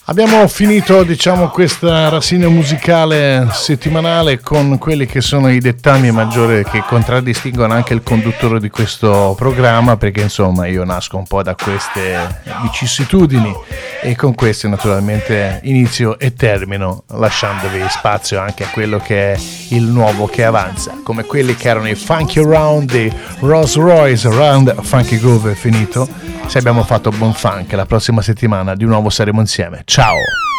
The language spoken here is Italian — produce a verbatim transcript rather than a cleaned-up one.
Abbiamo finito, diciamo, questa rassegna musicale settimanale con quelli che sono i dettami maggiori che contraddistinguono anche il conduttore di questo programma, perché insomma io nasco un po' da queste vicissitudini e con queste naturalmente inizio e termino, lasciandovi spazio anche a quello che è il nuovo che avanza, come quelli che erano i Funky Round di Rolls Royce. Round Funky Groove è finito. Se abbiamo fatto buon funk, la prossima settimana di nuovo saremo insieme. Ciao!